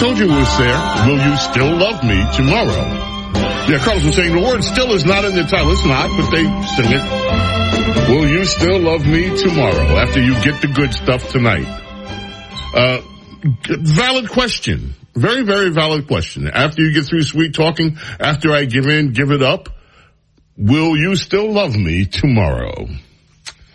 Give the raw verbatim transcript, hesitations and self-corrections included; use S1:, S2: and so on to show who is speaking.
S1: told you it was there. Will you still love me tomorrow? Yeah, Carlos was saying the word still is not in the title. It's not, but they sing it. Will you still love me tomorrow after you get the good stuff tonight? Uh, valid question. Very, very valid question. After you get through sweet talking, after I give in, give it up, will you still love me tomorrow?